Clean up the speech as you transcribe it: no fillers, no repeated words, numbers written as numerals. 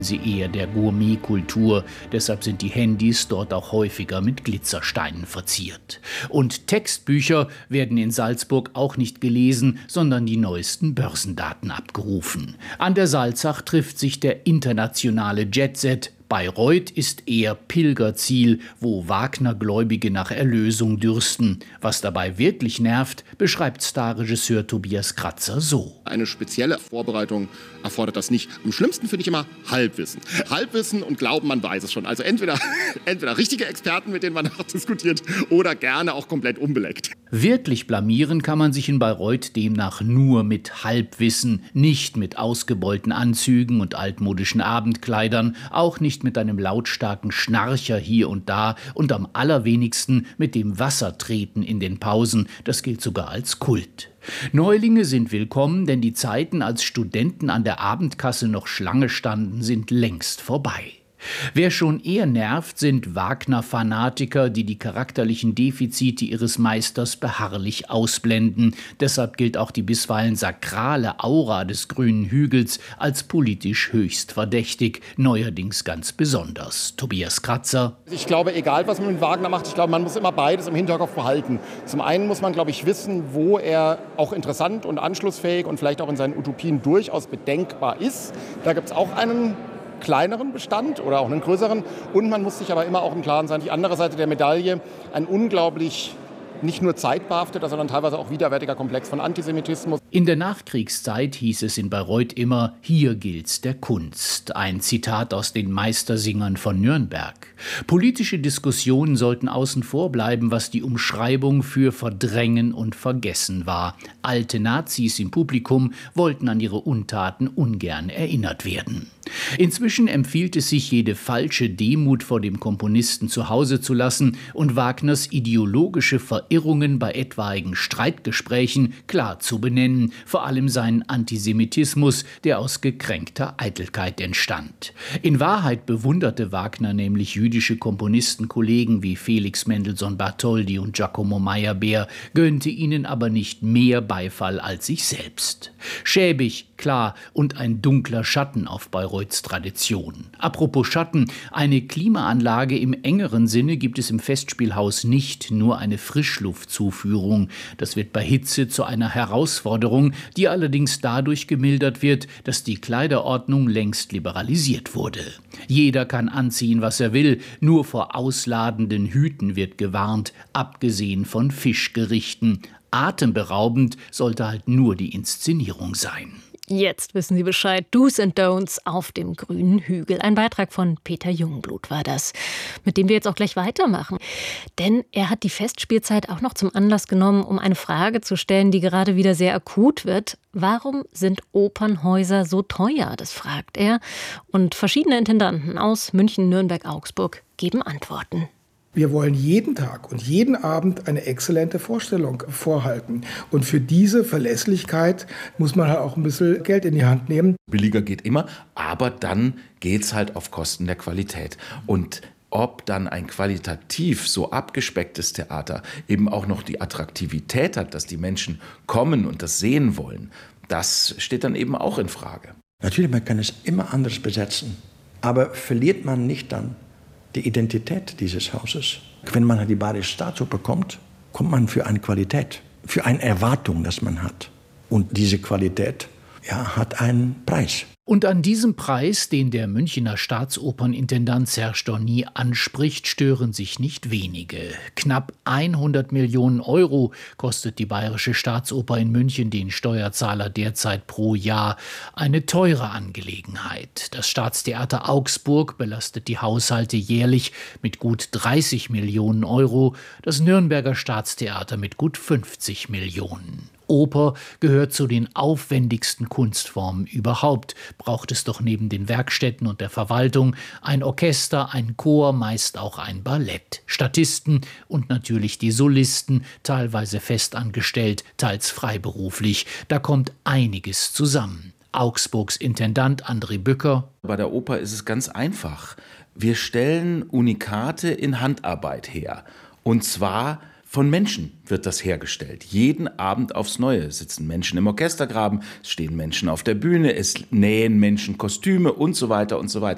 Sie eher der Gourmetkultur, deshalb sind die Handys dort auch häufiger mit Glitzersteinen verziert. Und Textbücher werden in Salzburg auch nicht gelesen, sondern die neuesten Börsendaten abgerufen. An der Salzach trifft sich der internationale Jetset. Bayreuth ist eher Pilgerziel, wo Wagner-Gläubige nach Erlösung dürsten. Was dabei wirklich nervt, beschreibt Starregisseur Tobias Kratzer so. Eine spezielle Vorbereitung erfordert das nicht. Am schlimmsten finde ich immer Halbwissen. Halbwissen und glauben, man weiß es schon. Also entweder richtige Experten, mit denen man diskutiert, oder gerne auch komplett unbeleckt. Wirklich blamieren kann man sich in Bayreuth demnach nur mit Halbwissen, nicht mit ausgebeulten Anzügen und altmodischen Abendkleidern, auch nicht mit einem lautstarken Schnarcher hier und da und am allerwenigsten mit dem Wassertreten in den Pausen, das gilt sogar als Kult. Neulinge sind willkommen, denn die Zeiten, als Studenten an der Abendkasse noch Schlange standen, sind längst vorbei. Wer schon eher nervt, sind Wagner-Fanatiker, die die charakterlichen Defizite ihres Meisters beharrlich ausblenden. Deshalb gilt auch die bisweilen sakrale Aura des grünen Hügels als politisch höchst verdächtig, neuerdings ganz besonders. Tobias Kratzer. Ich glaube, egal was man mit Wagner macht, ich glaube, man muss immer beides im Hinterkopf behalten. Zum einen muss man, glaube ich, wissen, wo er auch interessant und anschlussfähig und vielleicht auch in seinen Utopien durchaus bedenkbar ist. Da gibt es auch einen kleineren Bestand oder auch einen größeren. Und man muss sich aber immer auch im Klaren sein, die andere Seite der Medaille, ein unglaublich nicht nur zeitbehafteter, sondern teilweise auch widerwärtiger Komplex von Antisemitismus. In der Nachkriegszeit hieß es in Bayreuth immer, hier gilt's der Kunst. Ein Zitat aus den Meistersingern von Nürnberg. Politische Diskussionen sollten außen vor bleiben, was die Umschreibung für Verdrängen und Vergessen war. Alte Nazis im Publikum wollten an ihre Untaten ungern erinnert werden. Inzwischen empfiehlt es sich, jede falsche Demut vor dem Komponisten zu Hause zu lassen und Wagners ideologische Verirrungen bei etwaigen Streitgesprächen klar zu benennen, vor allem seinen Antisemitismus, der aus gekränkter Eitelkeit entstand. In Wahrheit bewunderte Wagner nämlich jüdische Komponistenkollegen wie Felix Mendelssohn Bartholdy und Giacomo Meyerbeer, gönnte ihnen aber nicht mehr Beifall als sich selbst. Schäbig, klar und ein dunkler Schatten auf Bayreuths Tradition. Apropos Schatten, eine Klimaanlage im engeren Sinne gibt es im Festspielhaus nicht, nur eine Frischluftzuführung. Das wird bei Hitze zu einer Herausforderung, die allerdings dadurch gemildert wird, dass die Kleiderordnung längst liberalisiert wurde. Jeder kann anziehen, was er will, nur vor ausladenden Hüten wird gewarnt, abgesehen von Fischgerichten. Atemberaubend sollte halt nur die Inszenierung sein. Jetzt wissen Sie Bescheid. Do's and Don'ts auf dem grünen Hügel. Ein Beitrag von Peter Jungblut war das, mit dem wir jetzt auch gleich weitermachen. Denn er hat die Festspielzeit auch noch zum Anlass genommen, um eine Frage zu stellen, die gerade wieder sehr akut wird. Warum sind Opernhäuser so teuer? Das fragt er. Und verschiedene Intendanten aus München, Nürnberg, Augsburg geben Antworten. Wir wollen jeden Tag und jeden Abend eine exzellente Vorstellung vorhalten. Und für diese Verlässlichkeit muss man halt auch ein bisschen Geld in die Hand nehmen. Billiger geht immer, aber dann geht's halt auf Kosten der Qualität. Und ob dann ein qualitativ so abgespecktes Theater eben auch noch die Attraktivität hat, dass die Menschen kommen und das sehen wollen, das steht dann eben auch in Frage. Natürlich, man kann es immer anders besetzen, aber verliert man nicht dann die Identität dieses Hauses? Wenn man die Bayerische Staatsoper kommt man für eine Qualität, für eine Erwartung, das man hat. Und diese Qualität hat einen Preis. Und an diesem Preis, den der Münchner Staatsopernintendant Serge Dorny anspricht, stören sich nicht wenige. Knapp 100 Millionen Euro kostet die Bayerische Staatsoper in München den Steuerzahler derzeit pro Jahr. Eine teure Angelegenheit. Das Staatstheater Augsburg belastet die Haushalte jährlich mit gut 30 Millionen Euro, das Nürnberger Staatstheater mit gut 50 Millionen. Oper gehört zu den aufwendigsten Kunstformen überhaupt, braucht es doch neben den Werkstätten und der Verwaltung ein Orchester, ein Chor, meist auch ein Ballett, Statisten und natürlich die Solisten, teilweise festangestellt, teils freiberuflich. Da kommt einiges zusammen. Augsburgs Intendant André Bücker. Bei der Oper ist es ganz einfach. Wir stellen Unikate in Handarbeit her. Und zwar von Menschen wird das hergestellt. Jeden Abend aufs Neue. Es sitzen Menschen im Orchestergraben, es stehen Menschen auf der Bühne, es nähen Menschen Kostüme und so weiter und so weiter.